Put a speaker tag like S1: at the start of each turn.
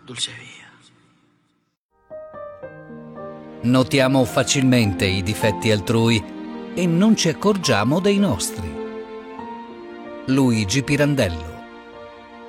S1: dulce via.
S2: Notiamo facilmente i difetti altrui e non ci accorgiamo dei nostri. Luigi Pirandello.